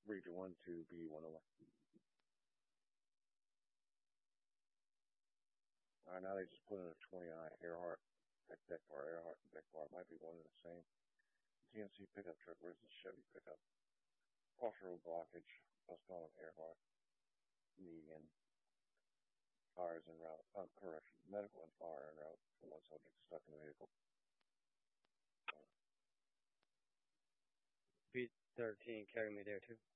Region 1 to B101. Now they just put in a 20i Earhart. Deck bar Earhart and deck bar might be one and the same. GMC pickup truck versus Chevy pickup. Off-road blockage. Let's call it Earhart. Median. Fires en route. Correction. Medical and fire en route for one subject stuck in the vehicle. B13, carry me there too.